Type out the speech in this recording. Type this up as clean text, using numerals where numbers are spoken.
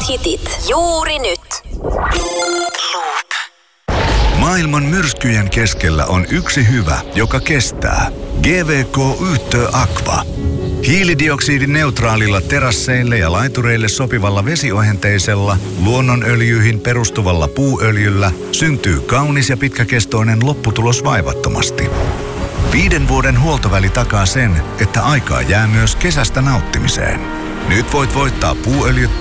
hitit juuri nyt. Maailman myrskyjen keskellä on yksi hyvä, joka kestää. GVK Yhtö Aqua. Hiilidioksidineutraalilla terasseille ja laitureille sopivalla vesiohenteisella, luonnonöljyihin perustuvalla puuöljyllä syntyy kaunis ja pitkäkestoinen lopputulos vaivattomasti. 5 vuoden huoltoväli takaa sen, että aikaa jää myös kesästä nauttimiseen. Nyt voit voittaa puuöljyt